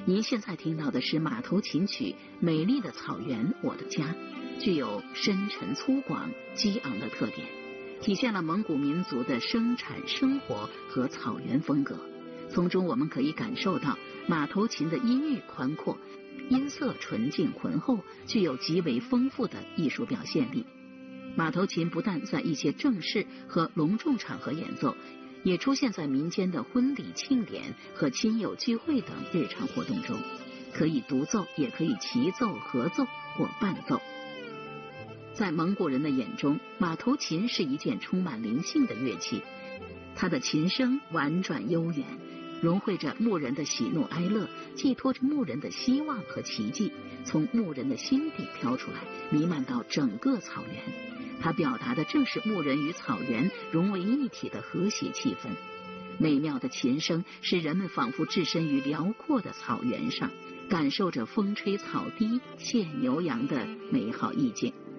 您现在听到的是马头琴曲《美丽的草原我的家》，具有深沉粗犷、激昂的特点，体现了蒙古民族的生产生活和草原风格。从中我们可以感受到马头琴的音域宽阔，音色纯净浑厚，具有极为丰富的艺术表现力。马头琴不但在一些正式和隆重场合演奏，也出现在民间的婚礼庆典和亲友聚会等日常活动中，可以独奏，也可以齐奏、合奏或伴奏。在蒙古人的眼中，马头琴是一件充满灵性的乐器，它的琴声婉转悠远，融汇着牧人的喜怒哀乐，寄托着牧人的希望和奇迹，从牧人的心底飘出来，弥漫到整个草原。它表达的正是牧人与草原融为一体的和谐气氛。美妙的琴声使人们仿佛置身于辽阔的草原上，感受着风吹草低、现牛羊的美好意境。